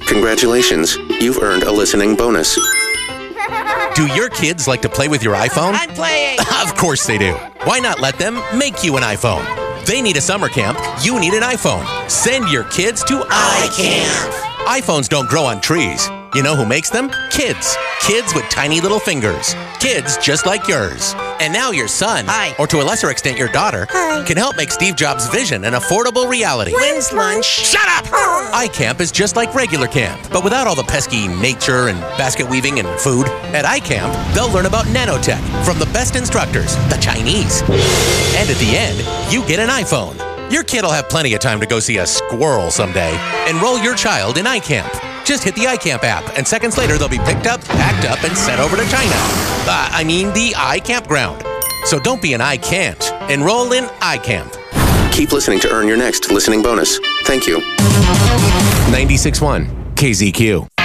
Congratulations, you've earned a listening bonus. Do your kids like to play with your iPhone? I'm playing! Of course they do. Why not let them make you an iPhone? They need a summer camp. You need an iPhone. Send your kids to iCamp. iPhones don't grow on trees. You know who makes them? Kids. Kids with tiny little fingers. Kids just like yours. And now your son, Hi. or to a lesser extent your daughter, Hi. can help make Steve Jobs' vision an affordable reality. When's lunch? Shut up! iCamp is just like regular camp, but without all the pesky nature and basket weaving and food. At iCamp, they'll learn about nanotech from the best instructors, the Chinese. And at the end, you get an iPhone. Your kid will have plenty of time to go see a squirrel someday. Enroll your child in iCamp. Just hit the iCamp app, and seconds later, they'll be picked up, packed up, and sent over to China. The iCampground. So don't be an I can't. Enroll in iCamp. Keep listening to earn your next listening bonus. Thank you. 96.1 KZQ.